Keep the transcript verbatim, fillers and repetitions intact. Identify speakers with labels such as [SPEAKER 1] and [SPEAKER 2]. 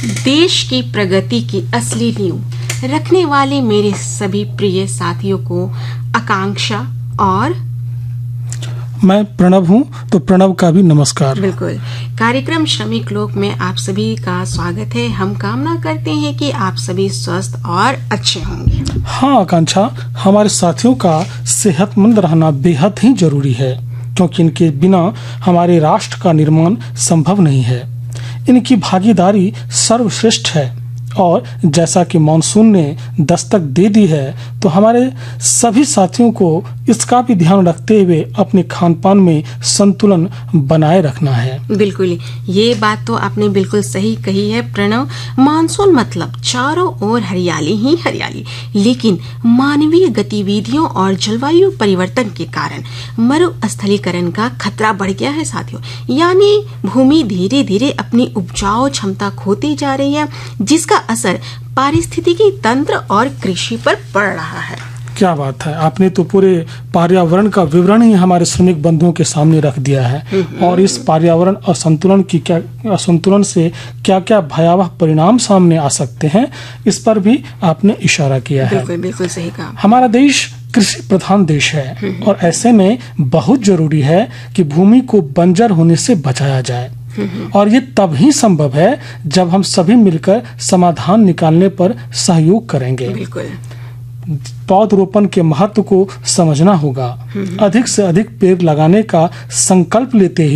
[SPEAKER 1] देश की प्रगति की असली नींव रखने वाले मेरे सभी प्रिय साथियों को आकांक्षा और
[SPEAKER 2] मैं प्रणव हूं, तो प्रणव का भी नमस्कार।
[SPEAKER 1] बिल्कुल। कार्यक्रम श्रमिक लोक में आप सभी का स्वागत है। हम कामना करते हैं कि आप सभी स्वस्थ और अच्छे होंगे।
[SPEAKER 2] हाँ आकांक्षा, हमारे साथियों का सेहतमंद रहना बेहद ही जरूरी है, क्योंकि इनके बिना हमारे राष्ट्र का निर्माण संभव नहीं है। इनकी भागीदारी सर्वश्रेष्ठ है और जैसा कि मानसून ने दस्तक दे दी है, तो हमारे सभी साथियों को इसका भी ध्यान रखते हुए अपने खान पान में संतुलन बनाए रखना है।
[SPEAKER 1] बिल्कुल, ये बात तो आपने बिल्कुल सही कही है प्रणव। मानसून मतलब चारों ओर हरियाली ही हरियाली, लेकिन मानवीय गतिविधियों और जलवायु परिवर्तन के कारण मरुस्थलीकरण का खतरा बढ़ गया है साथियों। यानी भूमि धीरे धीरे अपनी उपजाऊ क्षमता खोती जा रही है, जिसका असर पारिस्थितिकी तंत्र और कृषि पर पड़ रहा है।
[SPEAKER 2] क्या बात है, आपने तो पूरे पर्यावरण का विवरण ही हमारे श्रमिक बंधुओं के सामने रख दिया है और इस पर्यावरण असंतुलन की क्या असंतुलन से क्या क्या भयावह परिणाम सामने आ सकते हैं, इस पर भी आपने इशारा किया है।
[SPEAKER 1] बिल्कुल बिल्कुल सही कहा।
[SPEAKER 2] हमारा देश कृषि प्रधान देश है और ऐसे में बहुत जरूरी है कि भूमि को बंजर होने से बचाया जाए, और ये तब ही संभव है जब हम सभी मिलकर समाधान निकालने पर सहयोग करेंगे।
[SPEAKER 1] बिल्कुल।
[SPEAKER 2] पौधरोपण के महत्व को समझना होगा, अधिक से अधिक पेड़ लगाने का संकल्प लेते ही